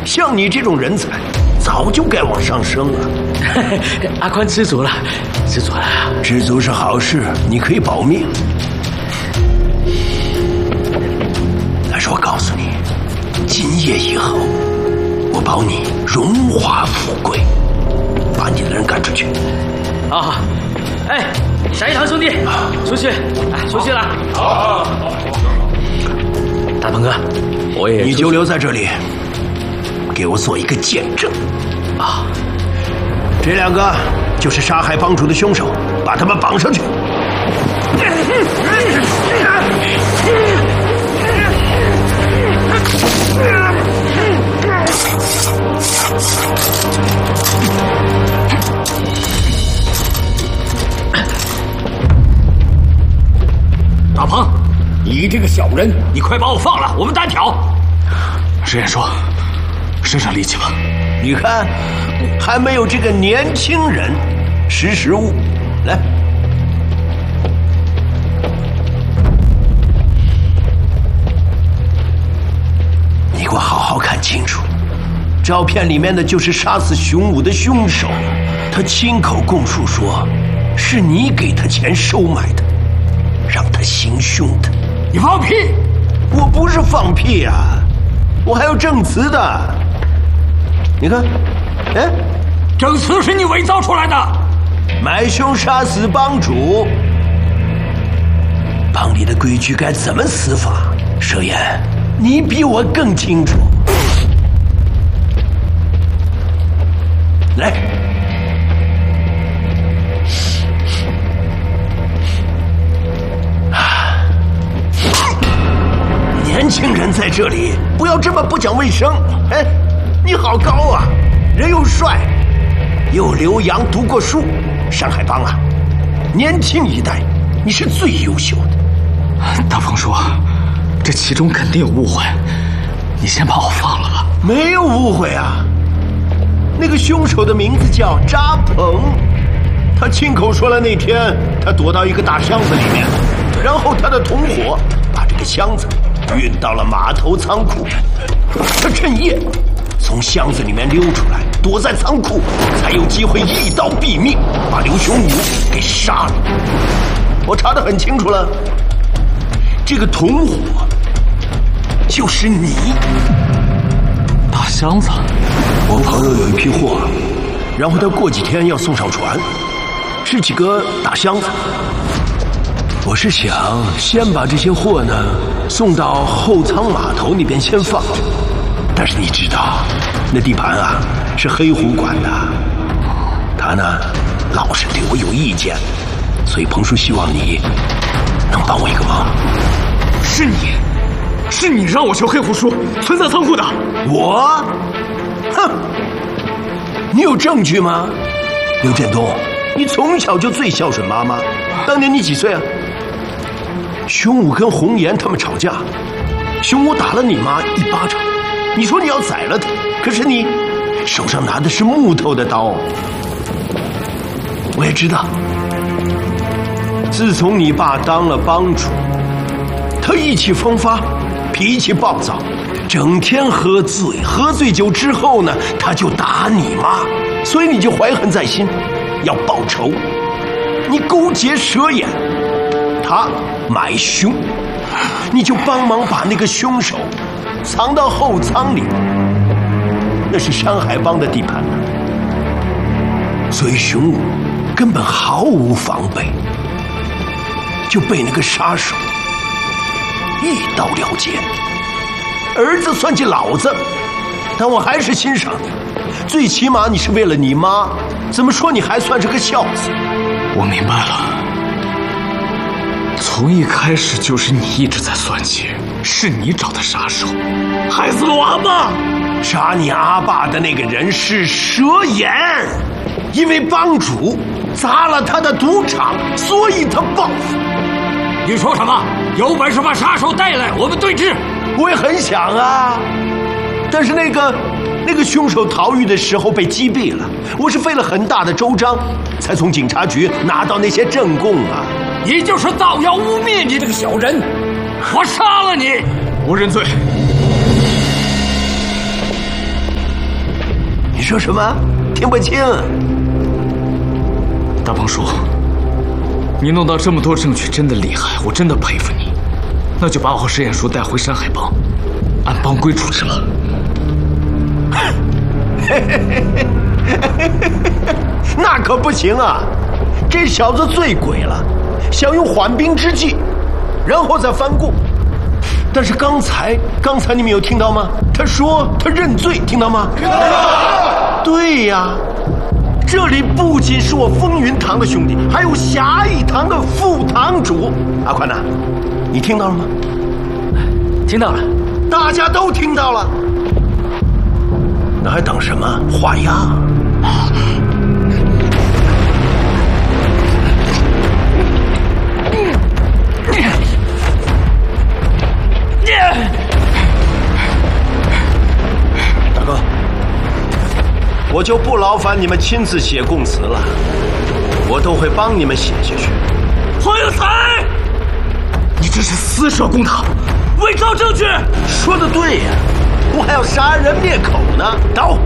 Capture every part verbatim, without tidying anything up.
像你这种人才，早就该往上升了。 阿宽知足了，知足了。 知足是好事，你可以保命。但是我告诉你，今夜以后，我保你荣华富贵，把你的人赶出去。 啊，哎，闪一堂兄弟，出去，哎，出去了。 好，好，好， 大鹏哥，我也你就留在这里，给我做一个见证。 啊， 这两个就是杀害帮主的凶手，把他们绑上去。 大鹏，你这个小人，你快把我放了，我们单挑。 石岩说，身上力气吧。 你看，还没有这个年轻人识时务。来，你给我好好看清楚，照片里面的就是杀死熊武的凶手，他亲口供述说，是你给他钱收买的，让他行凶的。 你放屁！ 我不是放屁啊，我还有证词的。你看，哎， 证词是你伪造出来的。 买凶杀死帮主，帮里的规矩该怎么死法？佘岩，你比我更清楚。来，啊，年轻人在这里不要这么不讲卫生。哎，你好高啊，人又帅，又留洋，读过书。山海帮啊，年轻一代，你是最优秀的。 大鹏说，这其中肯定有误会，你先把我放了吧。 没有误会啊，那个凶手的名字叫扎鹏，他亲口说了那天他躲到一个大箱子里面，然后他的同伙把这个箱子运到了码头仓库，他趁夜从箱子里面溜出来，躲在仓库，才有机会一刀毙命，把刘雄武给杀了。我查得很清楚了，这个同伙就是你。 大箱子， 我朋友有一批货，然后他过几天要送上船，是几个大箱子。我是想先把这些货呢送到后仓码头那边先放着。但是你知道，那地盘啊是黑虎管的，他呢老是对我有意见，所以彭叔希望你能帮我一个忙。 是你，是你让我求黑虎叔存在仓库的。 我？哼！你有证据吗？刘振东，你从小就最孝顺妈妈。当年你几岁啊？熊武跟红颜他们吵架，熊武打了你妈一巴掌。你说你要宰了他，可是你手上拿的是木头的刀。我也知道，自从你爸当了帮主，他意气风发，脾气暴躁，整天喝醉，喝醉酒之后呢，他就打你妈，所以你就怀恨在心，要报仇。你勾结佘眼，他买凶，你就帮忙把那个凶手藏到后仓里，那是山海帮的地盘呢，所以熊武根本毫无防备，就被那个杀手一刀了结。儿子算计老子，但我还是欣赏你，最起码你是为了你妈，怎么说你还算是个孝子。 我明白了，从一开始就是你一直在算计，是你找的杀手，害死了我阿爸。 杀你阿爸的那个人是佘眼，因为帮主砸了他的赌场，所以他报复。 你说什么？有本事把杀手带来，我们对峙。 我也很想啊，但是那个那个凶手逃狱的时候被击毙了，我是费了很大的周章，才从警察局拿到那些证供啊。 你就是造谣污蔑，你这个小人！我杀了你！ 我认罪。 说什么？听不清。 大胖叔，你弄到这么多证据，真的厉害，我真的佩服你。那就把我和石眼叔带回山海帮，按帮规处置吧。 那可不行啊！这小子醉鬼了，想用缓兵之计，然后再翻供。但是刚才，刚才你们有听到吗？他说他认罪，听到吗？听到了。对呀，这里不仅是我风云堂的兄弟，还有侠义堂的副堂主阿宽呐，你听到了吗？ 听到了， 大家都听到了。那还等什么？画押！大哥，我就不劳烦你们亲自写供词了，我都会帮你们写下去。 黄有才， 你这是私设公堂， 伪造证据！ 说的对呀，我还要杀人灭口呢。刀！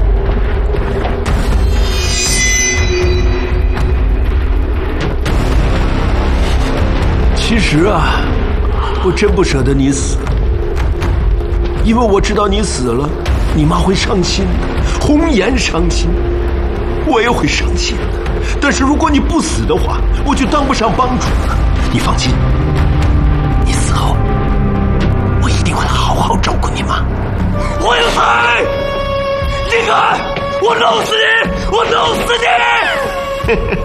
其实啊，我真不舍得你死，因为我知道你死了，你妈会伤心，红颜伤心，我也会伤心。但是如果你不死的话，我就当不上帮主了。你放心，你死后，我一定会好好照顾你妈。 黄有才，你敢，我弄死你！我弄死你！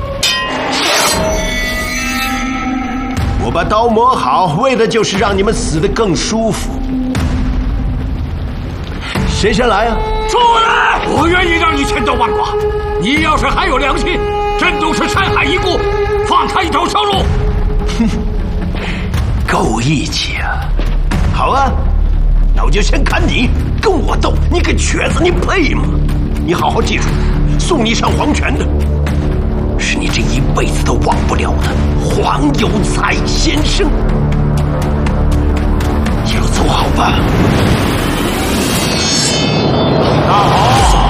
我把刀磨好，为的就是让你们死得更舒服。谁先来啊？ 出来！我愿意让你千刀万剐。你要是还有良心，真都是山海一顾，放他一条生路。 哼，够义气啊！好啊，那我就先砍你，跟我斗，你个瘸子，你配吗？你好好记住，送你上黄泉的是你这一辈子都忘不了的黄有才先生。一路走好吧。大好。